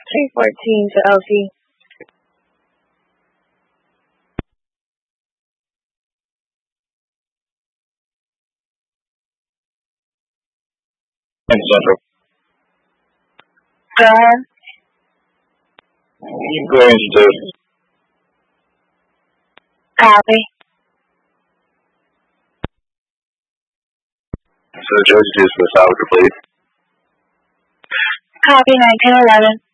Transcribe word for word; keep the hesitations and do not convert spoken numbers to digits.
three fourteen to L C. And Central. Go ahead. You can go ahead and do. Copy. So Josie is for Salvador, please. Copy nineteen eleven.